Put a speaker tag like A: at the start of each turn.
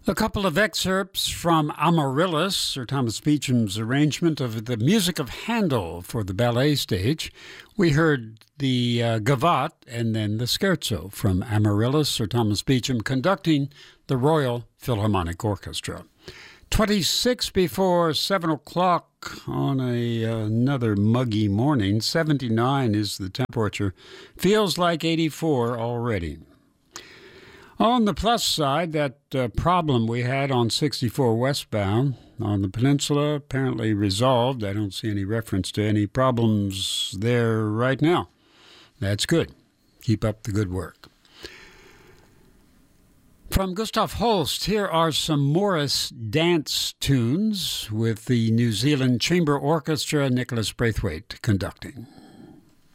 A: A couple of excerpts from Amaryllis, Sir Thomas Beecham's arrangement of the music of Handel for the ballet stage. We heard the Gavotte and then the Scherzo from Amaryllis, Sir Thomas Beecham conducting the Royal Philharmonic Orchestra. 26 before 7 o'clock on another muggy morning. 79 is the temperature. Feels like 84 already. On the plus side, that problem we had on 64 westbound on the peninsula apparently resolved. I don't see any reference to any problems there right now. That's good. Keep up the good work. From Gustav Holst, here are some Morris dance tunes with the New Zealand Chamber Orchestra, Nicholas Braithwaite conducting.